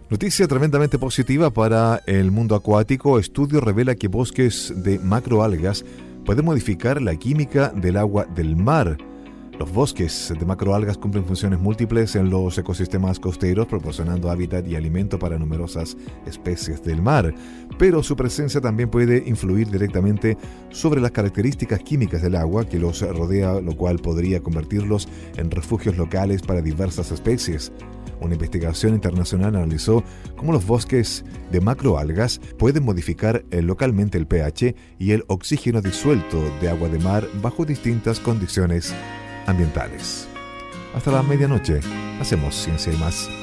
Noticia tremendamente positiva para el mundo acuático. Estudio revela que bosques de macroalgas pueden modificar la química del agua del mar. Los bosques de macroalgas cumplen funciones múltiples en los ecosistemas costeros, proporcionando hábitat y alimento para numerosas especies del mar, pero su presencia también puede influir directamente sobre las características químicas del agua que los rodea, lo cual podría convertirlos en refugios locales para diversas especies. Una investigación internacional analizó cómo los bosques de macroalgas pueden modificar localmente el pH y el oxígeno disuelto de agua de mar bajo distintas condiciones ambientales. Hasta la medianoche, hacemos Ciencia y Más.